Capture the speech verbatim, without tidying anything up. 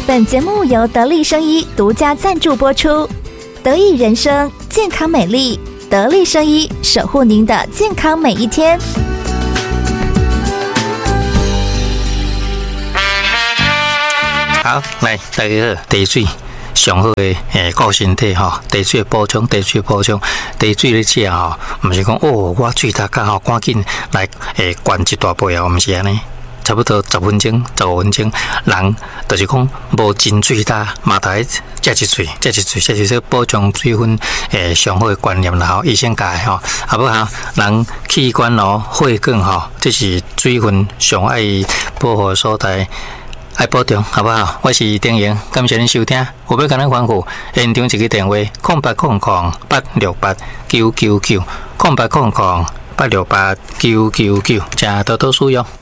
本节目由得力生医独家赞助播出。得益人生，健康美丽，得力生医守护您的健康每一天。 好，来大家好，茶水上好的诶，顾身体吼，茶水补充，茶水补充，茶水咧食吼，毋是讲哦，我水大家吼，赶紧来诶灌一大杯啊，毋是安尼。差不多十分钟、十五分钟，人就是讲无真水大，嘛台食一嘴、食一嘴、食一嘴，补充水分诶上好的观念啦吼，医生教的吼，好不好？人器官咯、血管吼，这是水分上爱保护所在。爱保重，好不好？我是丁莹，感谢您收听。有要跟咱吩咐，现场一个电话：空八空空八六八九九九，空八空空八六八九九九，请多多使用。